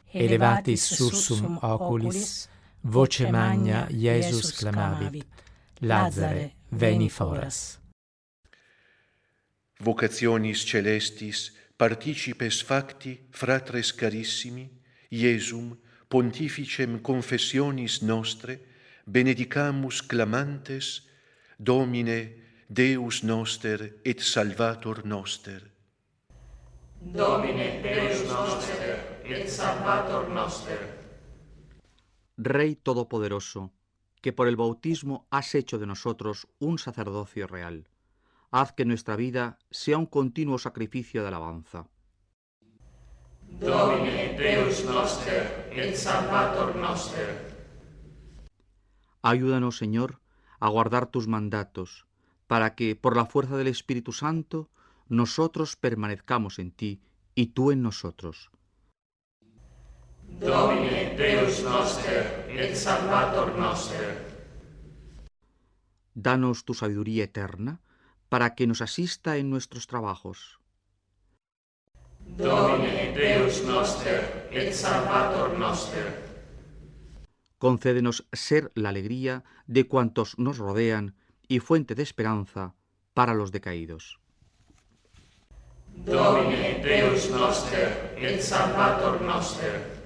elevatis sursum oculis, voce magna Iesus clamavit, Lazare, veni foras. Vocationis celestis, participes facti, fratres carissimi, Iesum, pontificem confessionis nostre, benedicamus clamantes, Domine, Deus noster et Salvator noster. Domine, Deus noster et Salvator noster. Rey Todopoderoso, que por el bautismo has hecho de nosotros un sacerdocio real, haz que nuestra vida sea un continuo sacrificio de alabanza. Domine, Deus noster et Salvator noster. Ayúdanos, Señor, a guardar tus mandatos, para que, por la fuerza del Espíritu Santo, nosotros permanezcamos en ti y tú en nosotros. Domine, Deus noster et Salvator noster. Danos tu sabiduría eterna, para que nos asista en nuestros trabajos. Domine, Deus noster et Salvator noster. Concédenos ser la alegría de cuantos nos rodean y fuente de esperanza para los decaídos. Domine, Deus noster et Salvator noster.